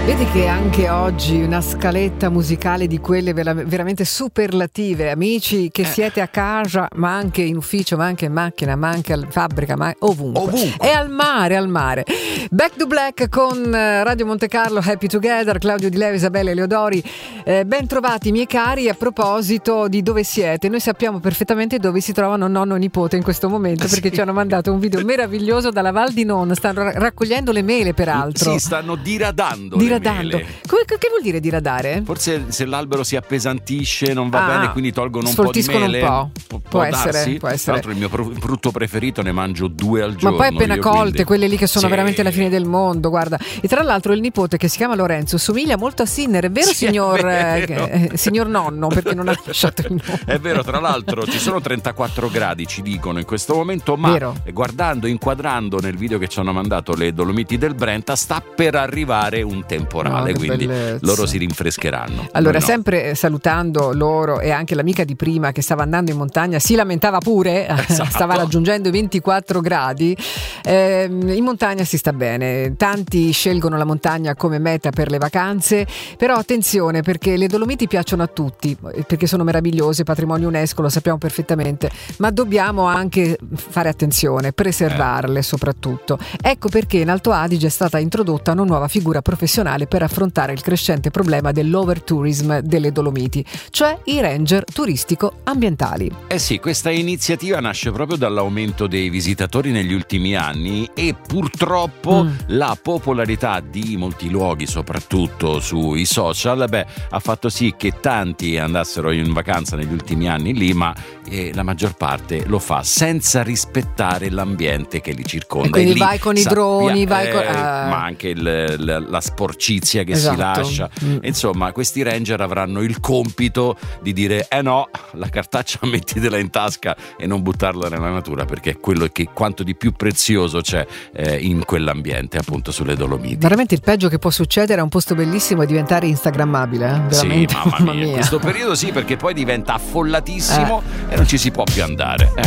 Vedi che anche oggi una scaletta musicale di quelle veramente superlative, amici che siete a casa, ma anche in ufficio, ma anche in macchina, ma anche in fabbrica, ma ovunque. E al mare. Back to Black con Radio Monte Carlo, Happy Together, Claudio Di Leo, Isabella Eleodori. Ben trovati miei cari. A proposito di dove siete, noi sappiamo perfettamente dove si trovano nonno e nipote in questo momento, perché ci hanno mandato un video meraviglioso dalla Val di Non. Stanno raccogliendo le mele, peraltro. Sì, stanno diradando. Che vuol dire diradare? Forse se l'albero si appesantisce non va bene, quindi tolgono un po' di mele. Può essere. Tra l'altro il mio frutto preferito ne mangio 2 al giorno. Ma poi appena colte, quelle lì che sono sì, veramente la fine del mondo, guarda. E tra l'altro il nipote, che si chiama Lorenzo, somiglia molto a Sinner, è vero, sì, signor nonno, perché non ha lasciato il nome. È vero, tra l'altro ci sono 34 gradi, ci dicono in questo momento, ma inquadrando nel video che ci hanno mandato le Dolomiti del Brenta, sta per arrivare un temporale, quindi loro si rinfrescheranno. Allora, sempre salutando loro e anche l'amica di prima che stava andando in montagna, si lamentava pure, stava raggiungendo i 24 gradi. In montagna si sta bene, tanti scelgono la montagna come meta per le vacanze, però attenzione, perché le Dolomiti piacciono a tutti, perché sono meravigliose, patrimonio UNESCO, lo sappiamo perfettamente, ma dobbiamo anche fare attenzione, preservarle soprattutto. Ecco perché in Alto Adige è stata introdotta una nuova figura professionale per affrontare il crescente problema dell'overtourism delle Dolomiti, cioè i ranger turistico-ambientali. Sì, questa iniziativa nasce proprio dall'aumento dei visitatori negli ultimi anni e purtroppo la popolarità di molti luoghi, soprattutto sui social, ha fatto sì che tanti andassero in vacanza negli ultimi anni lì, ma la maggior parte lo fa senza rispettare l'ambiente che li circonda. E quindi vai con i droni, ma anche la sporcizia che si lascia. Insomma, questi ranger avranno il compito di dire no, la cartaccia mettitela in tasca e non buttarla nella natura, perché è quello che quanto di più prezioso c'è in quell'ambiente, appunto sulle Dolomiti. Veramente il peggio che può succedere a un posto bellissimo è diventare instagrammabile, veramente. Sì, mamma mia. In questo periodo sì, perché poi diventa affollatissimo e non ci si può più andare.